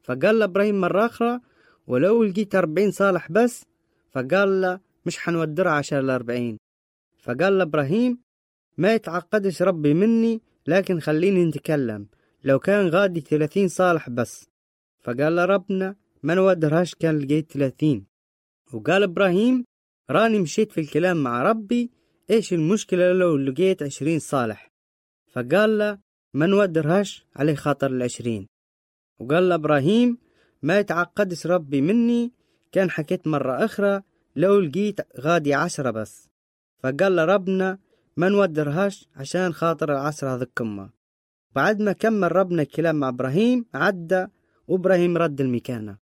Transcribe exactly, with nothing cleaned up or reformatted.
فقال له إبراهيم مرة أخرى ولو لقيت أربعين صالح بس، فقال له مش حنودرها عشان الأربعين. فقال له إبراهيم ما يتعقدش ربي مني، لكن خليني نتكلم، لو كان غادي ثلاثين صالح بس. فقال له ربنا ما نودرهاش كان لقيت ثلاثين. وقال إبراهيم راني مشيت في الكلام مع ربي، إيش المشكلة لو لقيت عشرين صالح؟ فقال له ما نودرهاش عليه خاطر العشرين. وقال له إبراهيم ما يتعقدش ربي مني، كان حكيت مرة أخرى لو لقيت غادي عشرة بس. فقال له ربنا ما نودرهاش عشان خاطر العشرة ذكمة. بعد ما كمل ربنا الكلام مع إبراهيم عدى، وإبراهيم رد المكانة.